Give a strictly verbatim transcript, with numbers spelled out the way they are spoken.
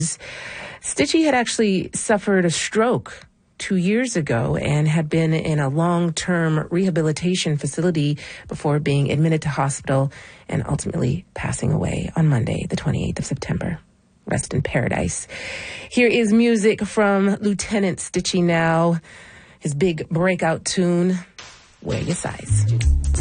Stitchie had actually suffered a stroke two years ago and had been in a long-term rehabilitation facility before being admitted to hospital and ultimately passing away on Monday, the twenty-eighth of September. Rest in paradise. Here is music from Lieutenant Stitchie now. His big breakout tune, Wear Your Size.